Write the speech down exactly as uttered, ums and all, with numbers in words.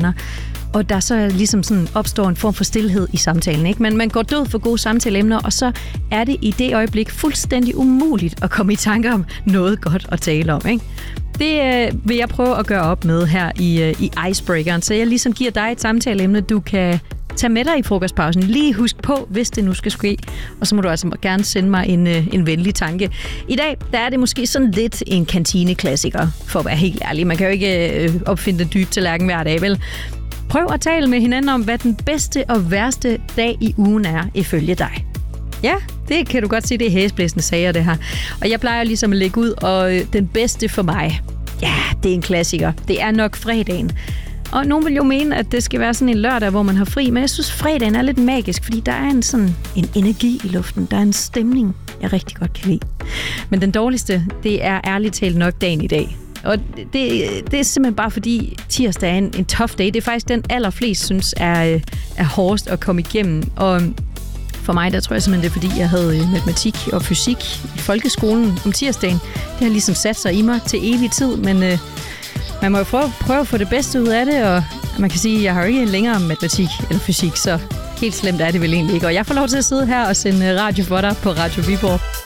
samtaleemner, og der så ligesom sådan opstår en form for stilhed i samtalen, ikke? Men man går død for gode samtaleemner, og så er det i det øjeblik fuldstændig umuligt at komme i tanke om noget godt at tale om, ikke? Det øh, vil jeg prøve at gøre op med her i, øh, i Icebreakeren, så jeg ligesom giver dig et samtaleemne, du kan tage med dig i frokostpausen. Lige husk på, hvis det nu skal ske. Og så må du altså gerne sende mig en, øh, en venlig tanke. I dag, der er det måske sådan lidt en kantineklassiker, for at være helt ærlig. Man kan jo ikke øh, opfinde den dybe tallerken hver dag, vel? Prøv at tale med hinanden om, hvad den bedste og værste dag i ugen er, ifølge dig. Ja, det kan du godt se, det er hæsblæsende sager, det her. Og jeg plejer ligesom at lægge ud, og øh, den bedste for mig, ja, det er en klassiker. Det er nok fredagen. Og nogen vil jo mene, at det skal være sådan en lørdag, hvor man har fri, men jeg synes, fredagen er lidt magisk, fordi der er en sådan en energi i luften. Der er en stemning, jeg rigtig godt kan lide. Men den dårligste, det er ærligt talt nok dagen i dag. Og det, det er simpelthen bare fordi tirsdag er en, en tough day. Det er faktisk den allerflest synes er, er hårdest at komme igennem. Og for mig, der tror jeg simpelthen, det er fordi, jeg havde matematik og fysik i folkeskolen om tirsdagen. Det har ligesom sat sig i mig til evig tid, men øh, man må jo prøve, prøve at få det bedste ud af det, og man kan sige, at jeg har jo ikke længere matematik eller fysik, så helt slemt er det vel egentlig ikke. Og jeg får lov til at sidde her og sende radio for dig på Radio Viborg.